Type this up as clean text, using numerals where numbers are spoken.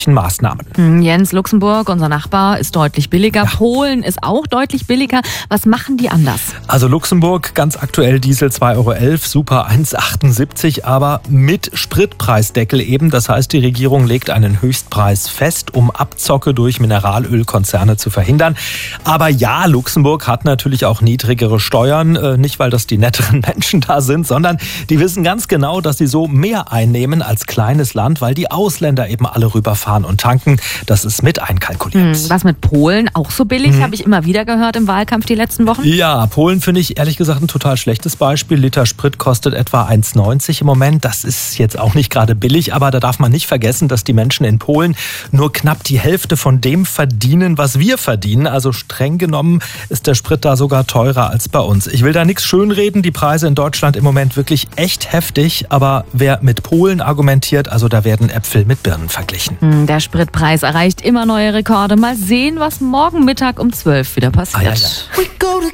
Maßnahmen. Jens, Luxemburg, unser Nachbar, ist deutlich billiger. Ja. Polen ist auch deutlich billiger. Was machen die anders? Also Luxemburg, ganz aktuell Diesel 2,11 €, Super 1,78 €, aber mit Spritpreisdeckel eben. Das heißt, die Regierung legt einen Höchstpreis fest, um Abzocke durch Mineralölkonzerne zu verhindern. Aber ja, Luxemburg hat natürlich auch niedrigere Steuern. Nicht, weil das die netteren Menschen da sind, sondern die wissen ganz genau, dass sie so mehr einnehmen als kleines Land, weil die Ausländer eben alle rüberfahren und tanken. Das ist mit einkalkuliert. Was mit Polen? Auch so billig? Habe ich immer wieder gehört im Wahlkampf die letzten Wochen. Ja, Polen finde ich ehrlich gesagt ein total schlechtes Beispiel. Liter Sprit kostet etwa 1,90 € im Moment. Das ist jetzt auch nicht gerade billig, aber da darf man nicht vergessen, dass die Menschen in Polen nur knapp die Hälfte von dem verdienen, was wir verdienen. Also streng genommen ist der Sprit da sogar teurer als bei uns. Ich will da nichts schönreden. Die Preise in Deutschland im Moment wirklich echt heftig. Aber wer mit Polen argumentiert, also da werden Äpfel mit Birnen verglichen. Der Spritpreis erreicht immer neue Rekorde. Mal sehen, was morgen Mittag um 12 wieder passiert.